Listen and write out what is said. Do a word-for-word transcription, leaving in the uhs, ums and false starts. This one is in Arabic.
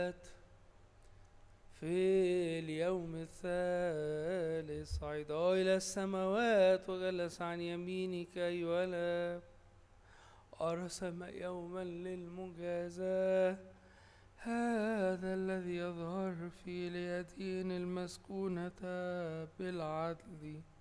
في اليوم الثالث صعد إلى السماوات وجلس عن يمينك أيها الآب، أرسم يوما للمجازاة، هذا الذي يظهر في اليدين المسكونة بالعدل